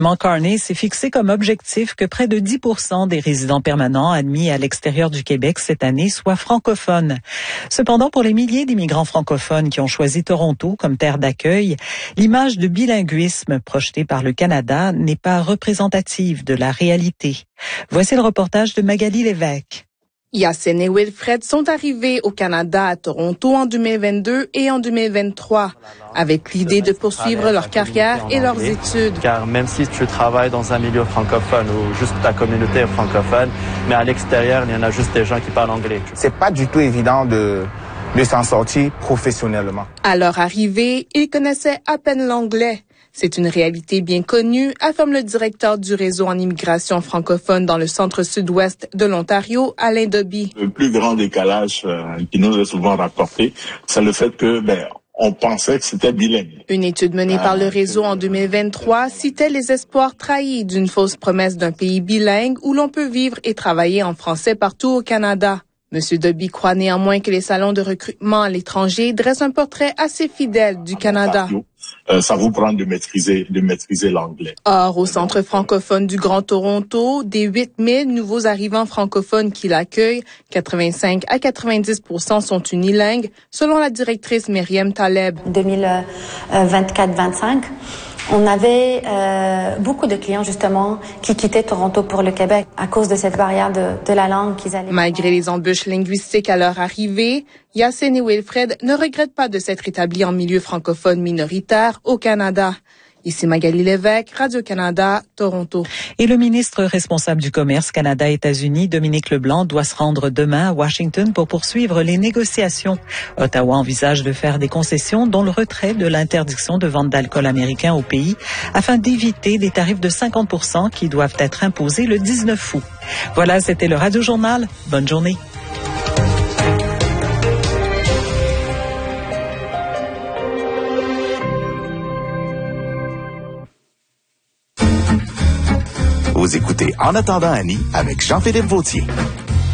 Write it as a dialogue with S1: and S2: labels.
S1: Carney s'est fixé comme objectif que près de 10% des résidents permanents admis à l'extérieur du Québec cette année soient francophones. Cependant, pour les milliers d'immigrants francophones qui ont choisi Toronto comme terre d'accueil, l'image de bilinguisme projetée par le Canada n'est pas représentative de la réalité. Voici le reportage de Magali Lévesque.
S2: Yacine et Wilfred sont arrivés au Canada à Toronto en 2022 et en 2023 avec l'idée de poursuivre leur carrière et leurs études.
S3: Car même si tu travailles dans un milieu francophone ou juste ta communauté est francophone, mais à l'extérieur, il y en a juste des gens qui parlent anglais.
S4: C'est pas du tout évident de s'en sortir professionnellement.
S2: À leur arrivée, ils connaissaient à peine l'anglais. C'est une réalité bien connue, affirme le directeur du réseau en immigration francophone dans le centre-sud-ouest de l'Ontario, Alain Doby.
S5: Le plus grand décalage qui nous est souvent rapporté, c'est le fait que on pensait que c'était bilingue.
S2: Une étude menée par le réseau en 2023 citait les espoirs trahis d'une fausse promesse d'un pays bilingue où l'on peut vivre et travailler en français partout au Canada. Monsieur Doby croit néanmoins que les salons de recrutement à l'étranger dressent un portrait assez fidèle du Canada.
S5: Ça vous prend de maîtriser l'anglais.
S2: Or, au Centre francophone du Grand Toronto, des 8000 nouveaux arrivants francophones qui l'accueillent, 85 à 90% sont unilingues, selon la directrice Myriam Taleb.
S6: 2024-25, on avait beaucoup de clients justement qui quittaient Toronto pour le Québec à cause de cette barrière de la langue qu'ils allaient.
S2: Malgré les embûches linguistiques à leur arrivée, Yacine et Wilfred ne regrettent pas de s'être établis en milieu francophone minoritaire au Canada. Ici Magali Lévesque, Radio-Canada, Toronto.
S1: Et le ministre responsable du commerce Canada-États-Unis, Dominique Leblanc, doit se rendre demain à Washington pour poursuivre les négociations. Ottawa envisage de faire des concessions, dont le retrait de l'interdiction de vente d'alcool américain au pays, afin d'éviter des tarifs de 50% qui doivent être imposés le 19 août. Voilà, c'était le Radio Journal. Bonne journée.
S7: Vous écoutez En attendant Annie avec Jean-Philippe Vautier.